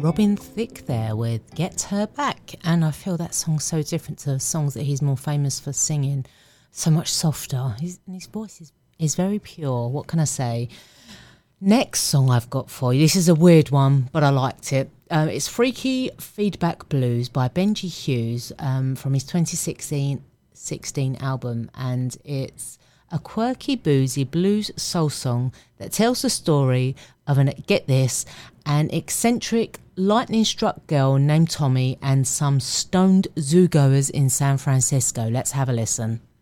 Robin Thicke there with Get Her Back, and I feel that song's so different to songs that he's more famous for singing, so much softer. His voice is very pure, what can I say? Next song I've got for you, this is a weird one, but I liked it. It's Freaky Feedback Blues by Benji Hughes from his 2016 album, and it's a quirky, boozy blues soul song that tells the story of an eccentric, lightning-struck girl named Tommy and some stoned zoogoers in San Francisco. Let's have a listen.